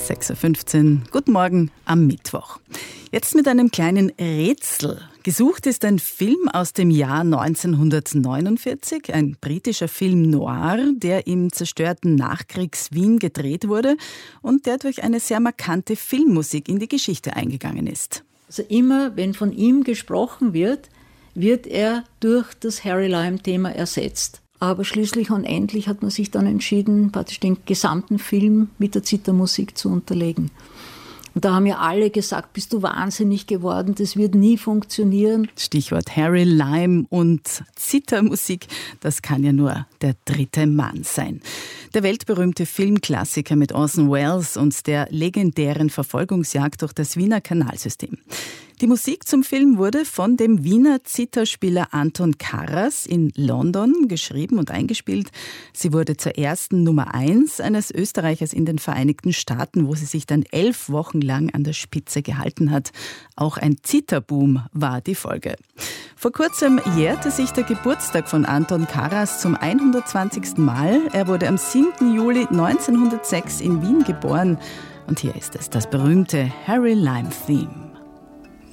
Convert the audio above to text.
6.15 Uhr. Guten Morgen am Mittwoch. Jetzt mit einem kleinen Rätsel. Gesucht ist ein Film aus dem Jahr 1949, ein britischer Film noir, der im zerstörten Nachkriegs-Wien gedreht wurde und der durch eine sehr markante Filmmusik in die Geschichte eingegangen ist. Also immer, wenn von ihm gesprochen wird, wird er durch das Harry-Lime-Thema ersetzt. Aber schließlich und endlich hat man sich dann entschieden, praktisch den gesamten Film mit der Zithermusik zu unterlegen. Und da haben ja alle gesagt, bist du wahnsinnig geworden, das wird nie funktionieren. Stichwort Harry Lime und Zithermusik, das kann ja nur der dritte Mann sein. Der weltberühmte Filmklassiker mit Orson Welles und der legendären Verfolgungsjagd durch das Wiener Kanalsystem. Die Musik zum Film wurde von dem Wiener Zitherspieler Anton Karas in London geschrieben und eingespielt. Sie wurde zur ersten Nummer 1 eines Österreichers in den Vereinigten Staaten, wo sie sich dann 11 Wochen lang an der Spitze gehalten hat. Auch ein Zitherboom war die Folge. Vor kurzem jährte sich der Geburtstag von Anton Karas zum 120. Mal. Er wurde am 7. Juli 1906 in Wien geboren. Und hier ist es, das berühmte Harry Lime Theme.